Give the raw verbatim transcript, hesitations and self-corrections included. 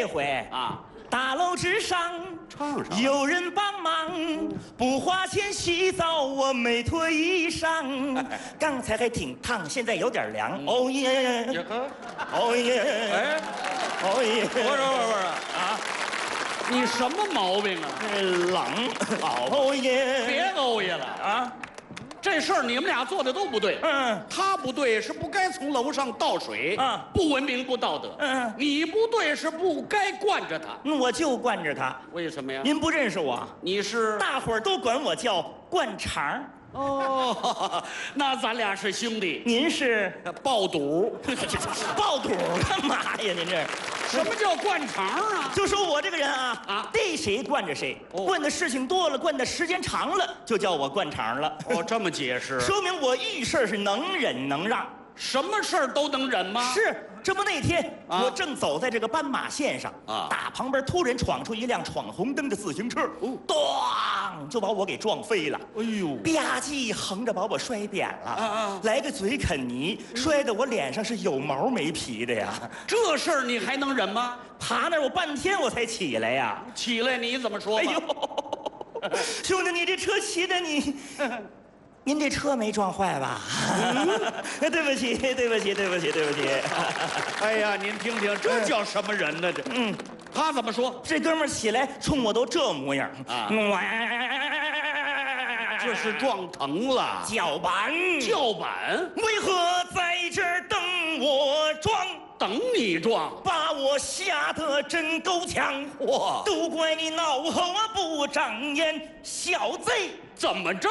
这回啊， 大楼之上唱上有人帮忙，不花钱洗澡，我没脱衣裳。刚才还挺烫，现在有点凉。哦耶， 也呵， 哦耶， 哎， 哦耶， 不是不是不是啊， 你什么毛病啊？ 冷，哦耶， 别欧耶了啊！这事儿你们俩做的都不对。 嗯他不对是不该从楼上倒水， 啊不文明不道德。 嗯你不对是不该惯着他。 嗯，我就惯着他。 为什么呀？ 您不认识我， 你是大伙儿都管我叫灌肠。 哦，那咱俩是兄弟。 您是爆肚， 爆肚干嘛呀？您这什么叫灌肠啊？ 就说我这个人啊啊逮谁惯着谁， 哦惯的事情多了，惯的时间长了，就叫我灌肠了。 哦，这么解释， 说明我遇事儿是能忍能让。 什么事儿都能忍吗？ 是，这不那天、 啊我正走在这个斑马线上啊打旁边突然闯出一辆闯红灯的自行车， 哦咣就把我给撞飞了。 哎呦， 吧唧横着把我摔扁了， 啊啊来个嘴啃泥，摔得我脸上是有毛没皮的呀。 这事儿你还能忍吗？ 爬那儿我半天我才起来呀。 起来你怎么说吧？ 哎呦，兄弟，你这车骑的你，您这车没撞坏吧？对不起，对不起，对不起，对不起。 哎呀，您听听，这叫什么人呢？这， 嗯， 他怎么说？ 这哥们儿起来冲我都这模样啊哇， 这是撞疼了。 叫板， 叫板， 为何在这儿等我撞？ 等你撞。 把我吓得真够呛！ 哇， 都怪你恼火不长眼，小贼！ 怎么着